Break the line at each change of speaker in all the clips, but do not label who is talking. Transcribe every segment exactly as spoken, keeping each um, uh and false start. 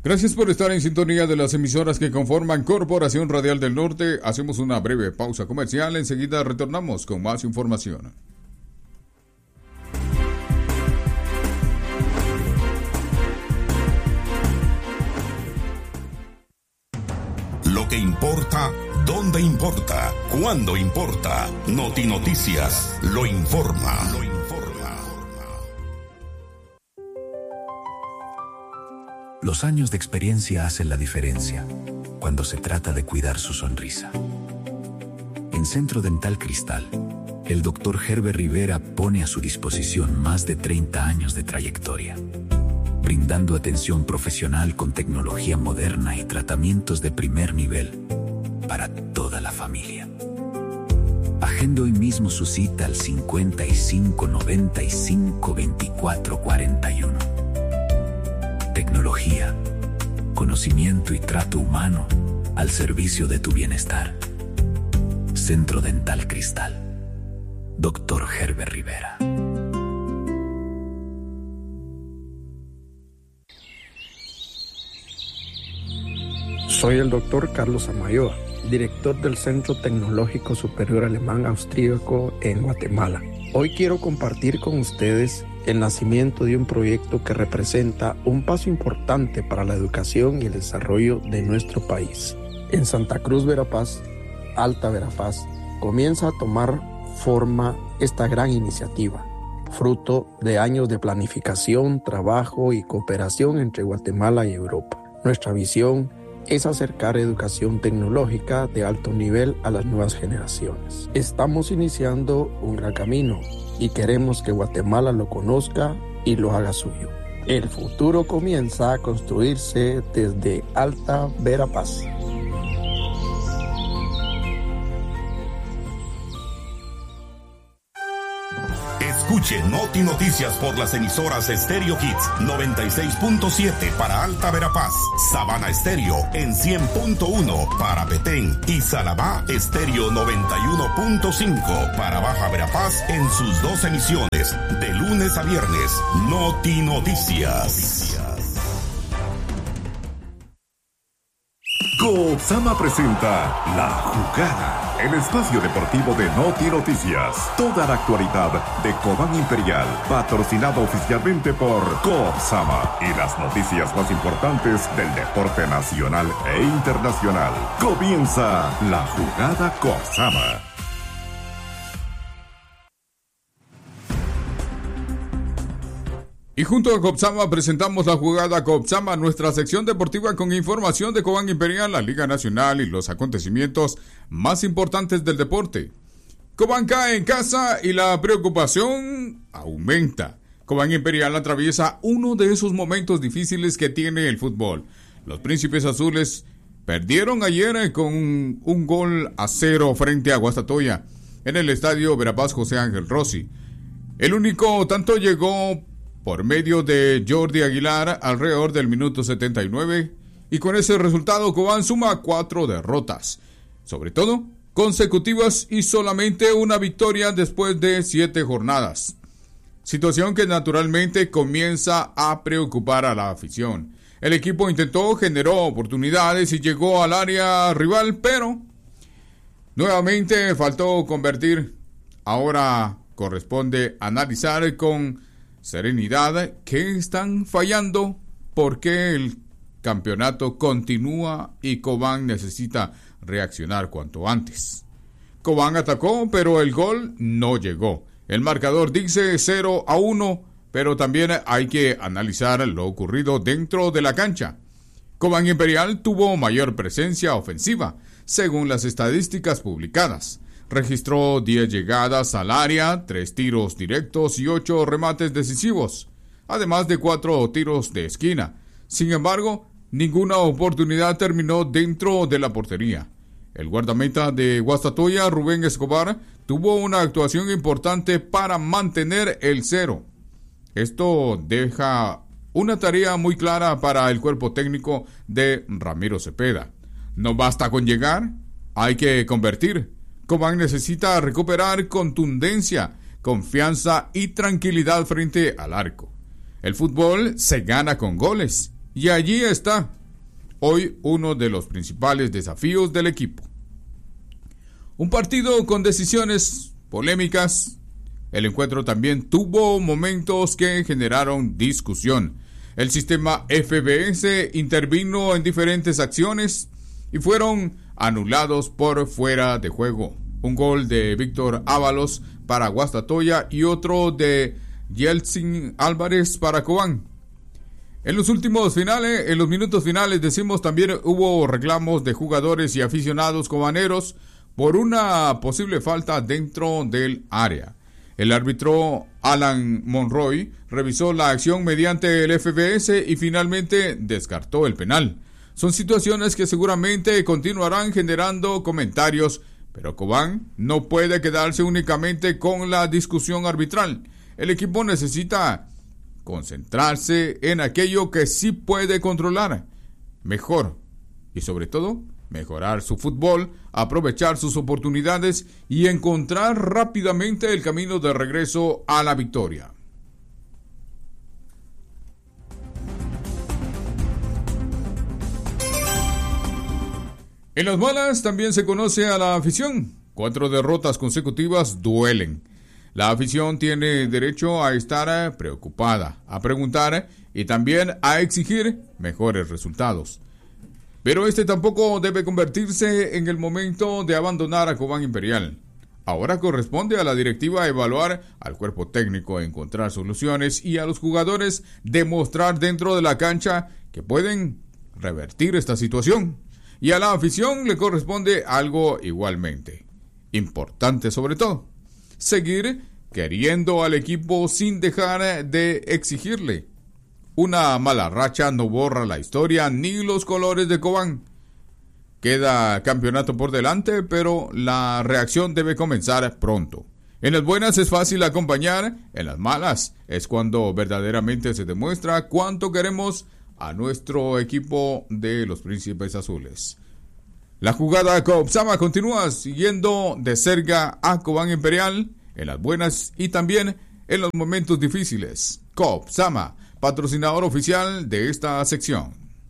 Gracias por estar en sintonía de las emisoras que conforman Corporación Radial del Norte. Hacemos una breve pausa comercial. Enseguida retornamos con más información.
Lo que importa, dónde importa, cuándo importa. Noti Noticias lo informa. Lo informa.
Los años de experiencia hacen la diferencia cuando se trata de cuidar su sonrisa. En Centro Dental Cristal, el doctor Herbert Rivera pone a su disposición más de treinta años de trayectoria, brindando atención profesional con tecnología moderna y tratamientos de primer nivel para toda la familia. Agende hoy mismo su cita al cincuenta y cinco noventa y cinco veinticuatro cuarenta y uno. Tecnología, conocimiento y trato humano al servicio de tu bienestar. Centro Dental Cristal. doctor Herbert Rivera.
Soy el doctor Carlos Amayoa, director del Centro Tecnológico Superior Alemán Austríaco en Guatemala. Hoy quiero compartir con ustedes el nacimiento de un proyecto que representa un paso importante para la educación y el desarrollo de nuestro país. En Santa Cruz, Verapaz, Alta Verapaz, comienza a tomar forma esta gran iniciativa, fruto de años de planificación, trabajo y cooperación entre Guatemala y Europa. Nuestra visión es acercar educación tecnológica de alto nivel a las nuevas generaciones. Estamos iniciando un gran camino y queremos que Guatemala lo conozca y lo haga suyo. El futuro comienza a construirse desde Alta Verapaz.
Escuche Noti Noticias por las emisoras Stereo Hits noventa y seis punto siete para Alta Verapaz, Sabana Estéreo en cien punto uno para Petén y Salabá Estéreo noventa y uno punto cinco para Baja Verapaz en sus dos emisiones de lunes a viernes. Noti Noticias.
Copsama presenta La Jugada, el espacio deportivo de Noti Noticias. Toda la actualidad de Cobán Imperial, patrocinado oficialmente por Copsama, y las noticias más importantes del deporte nacional e internacional. Comienza La Jugada Copsama.
Y junto a Copsama presentamos La Jugada Copsama, nuestra sección deportiva con información de Cobán Imperial, la Liga Nacional y los acontecimientos más importantes del deporte. Cobán cae en casa y la preocupación aumenta. Cobán Imperial atraviesa uno de esos momentos difíciles que tiene el fútbol. Los Príncipes Azules perdieron ayer con un gol a cero frente a Guastatoya en el estadio Verapaz José Ángel Rossi. El único tanto llegó por medio de Jordi Aguilar alrededor del minuto setenta y nueve, y con ese resultado Cobán suma cuatro derrotas, sobre todo consecutivas, y solamente una victoria después de siete jornadas. Situación que naturalmente comienza a preocupar a la afición. El equipo intentó, generó oportunidades y llegó al área rival, pero nuevamente faltó convertir. Ahora corresponde analizar con serenidad qué están fallando, por qué el campeonato continúa y Cobán necesita reaccionar cuanto antes. Cobán atacó, pero el gol no llegó. El marcador dice cero a uno, pero también hay que analizar lo ocurrido dentro de la cancha. Cobán Imperial tuvo mayor presencia ofensiva, según las estadísticas publicadas. Registró diez llegadas al área, tres tiros directos y ocho remates decisivos, además de cuatro tiros de esquina. Sin embargo, ninguna oportunidad terminó dentro de la portería. El guardameta de Guastatoya, Rubén Escobar, tuvo una actuación importante para mantener el cero. Esto deja una tarea muy clara para el cuerpo técnico de Ramiro Cepeda. No basta con llegar, hay que convertir. Cobán necesita recuperar contundencia, confianza y tranquilidad frente al arco. El fútbol se gana con goles, y allí está hoy uno de los principales desafíos del equipo. Un partido con decisiones polémicas. El encuentro también tuvo momentos que generaron discusión. El sistema F B S intervino en diferentes acciones y fueron anulados por fuera de juego. Un gol de Víctor Ábalos para Guastatoya y otro de Yeltsin Álvarez para Cobán. En los últimos finales, en los minutos finales, decimos, también hubo reclamos de jugadores y aficionados cobaneros por una posible falta dentro del área. El árbitro Alan Monroy revisó la acción mediante el F B S y finalmente descartó el penal. Son situaciones que seguramente continuarán generando comentarios, pero Cobán no puede quedarse únicamente con la discusión arbitral. El equipo necesita concentrarse en aquello que sí puede controlar mejor y sobre todo mejorar su fútbol, aprovechar sus oportunidades y encontrar rápidamente el camino de regreso a la victoria. En las malas también se conoce a la afición. Cuatro derrotas consecutivas duelen. La afición tiene derecho a estar preocupada, a preguntar y también a exigir mejores resultados. Pero este tampoco debe convertirse en el momento de abandonar a Cobán Imperial. Ahora corresponde a la directiva evaluar al cuerpo técnico, encontrar soluciones y a los jugadores demostrar dentro de la cancha que pueden revertir esta situación. Y a la afición le corresponde algo igualmente importante, sobre todo: seguir queriendo al equipo sin dejar de exigirle. Una mala racha no borra la historia ni los colores de Cobán. Queda campeonato por delante, pero la reacción debe comenzar pronto. En las buenas es fácil acompañar, en las malas es cuando verdaderamente se demuestra cuánto queremos a nuestro equipo de los Príncipes Azules. La jugada Cobsama continúa siguiendo de cerca a Cobán Imperial en las buenas y también en los momentos difíciles. Cobsama, patrocinador oficial de esta sección.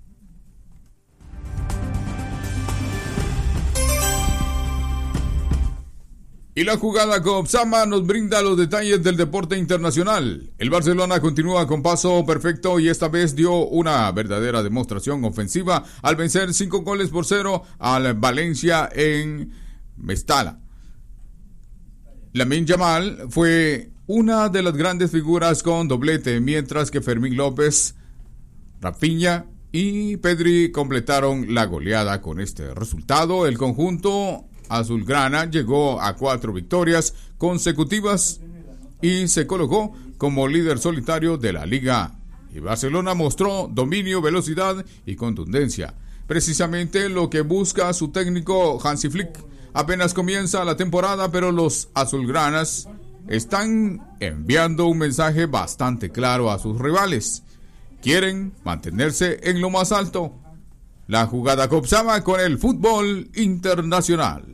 Y la jugada Cobsama nos brinda los detalles del deporte internacional. El Barcelona continúa con paso perfecto y esta vez dio una verdadera demostración ofensiva al vencer cinco goles por cero al Valencia en Mestalla. Lamine Yamal fue una de las grandes figuras con doblete, mientras que Fermín López, Rafinha y Pedri completaron la goleada. Con este resultado, el conjunto azulgrana llegó a cuatro victorias consecutivas y se colocó como líder solitario de la liga. Y Barcelona mostró dominio, velocidad y contundencia, precisamente lo que busca su técnico Hansi Flick. Apenas comienza la temporada, pero los azulgranas están enviando un mensaje bastante claro a sus rivales. Quieren mantenerse en lo más alto. La jugada Cobsama con el fútbol internacional.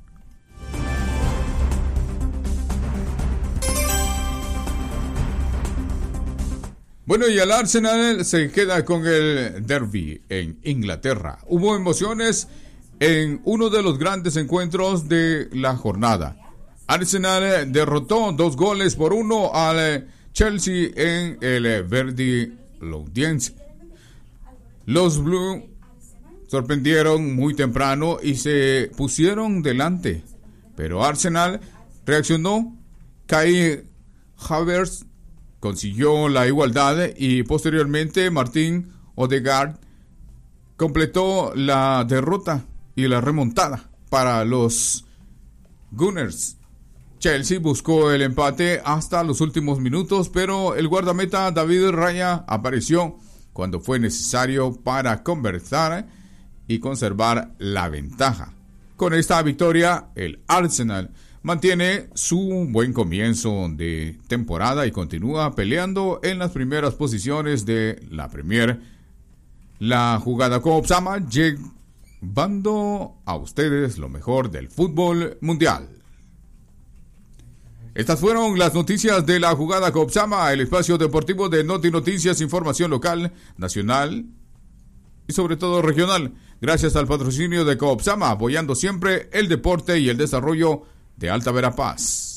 Bueno, y el Arsenal se queda con el derby en Inglaterra. Hubo emociones en uno de los grandes encuentros de la jornada. Arsenal derrotó dos goles por uno al Chelsea en el Verdi Loudiense. Los Blues sorprendieron muy temprano y se pusieron delante, pero Arsenal reaccionó. Kai Havertz consiguió la igualdad y posteriormente Martin Odegaard completó la derrota y la remontada para los Gunners. Chelsea buscó el empate hasta los últimos minutos, pero el guardameta David Raya apareció cuando fue necesario para conversar y conservar la ventaja. Con esta victoria, el Arsenal mantiene su buen comienzo de temporada y continúa peleando en las primeras posiciones de la Premier. La jugada Cobsama llevando a ustedes lo mejor del fútbol mundial. Estas fueron las noticias de la jugada Cobsama, el espacio deportivo de Noti Noticias, información local, nacional y sobre todo regional, gracias al patrocinio de Coopsama, apoyando siempre el deporte y el desarrollo de Alta Verapaz.